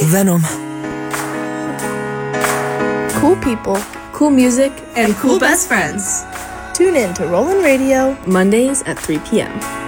Venom. Cool people, cool music, and cool best friends. Tune in to Rollin' Radio Mondays at 3 p.m.